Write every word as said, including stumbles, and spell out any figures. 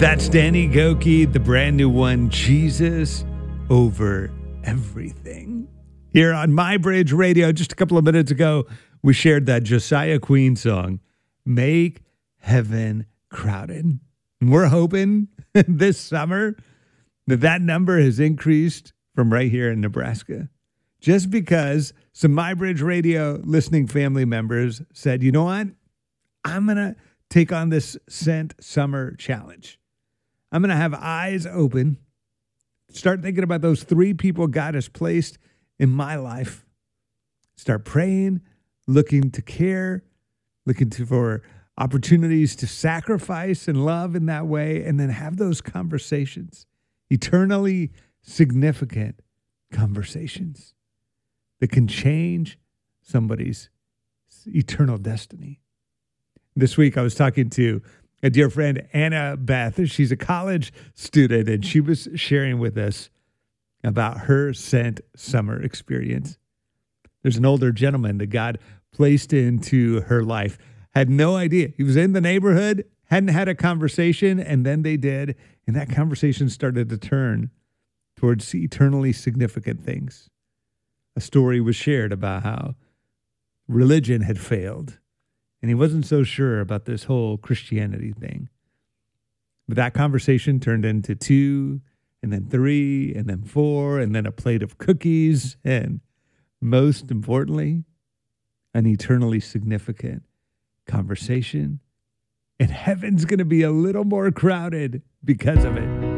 That's Danny Gokey, the brand new one, Jesus Over Everything. Here on My Bridge Radio, just a couple of minutes ago, we shared that Josiah Queen song, Make Heaven Crowded. And we're hoping this summer that that number has increased from right here in Nebraska. Just because some My Bridge Radio listening family members said, you know what? I'm going to take on this Sent Summer Challenge. I'm going to have eyes open, start thinking about those three people God has placed in my life, start praying, looking to care, looking to, for opportunities to sacrifice and love in that way, and then have those conversations, eternally significant conversations that can change somebody's eternal destiny. This week I was talking to a dear friend, Anna Beth. She's a college student, and she was sharing with us about her Sent Summer experience. There's an older gentleman that God placed into her life. Had no idea. He was in the neighborhood, hadn't had a conversation, and then they did, and that conversation started to turn towards eternally significant things. A story was shared about how religion had failed, and he wasn't so sure about this whole Christianity thing. But that conversation turned into two, and then three, and then four, and then a plate of cookies, and most importantly, an eternally significant conversation. And heaven's going to be a little more crowded because of it.